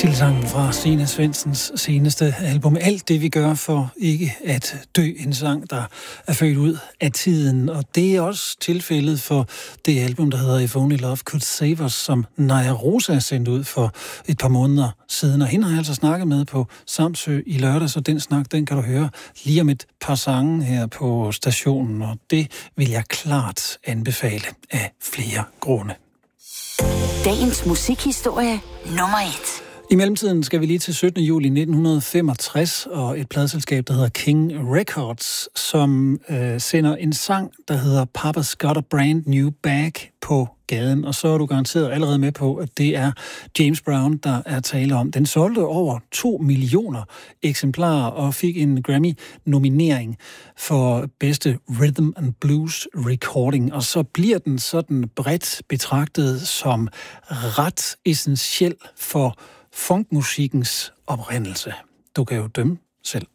Titelsangen fra Signe Svendsens seneste album. Alt det, vi gør for ikke at dø. En sang, der er født ud af tiden. Og det er også tilfældet for det album, der hedder If Only Love Could Save Us, som Naja Rosa sendte ud for et par måneder siden. Og hende har jeg altså snakket med på Samsø i lørdag, så den snak, den kan du høre lige om et par sange her på stationen. Og det vil jeg klart anbefale af flere grunde. Dagens musikhistorie nummer 1. I mellemtiden skal vi lige til 17. juli 1965 og et pladeselskab, der hedder King Records, som sender en sang, der hedder Papa's Got a Brand New Bag på gaden. Og så er du garanteret allerede med på, at det er James Brown, der er tale om. Den solgte over 2 millioner eksemplarer og fik en Grammy-nominering for bedste Rhythm and Blues Recording. Og så bliver den sådan bredt betragtet som ret essentiel for funkmusikkens oprindelse. Du kan jo dømme selv.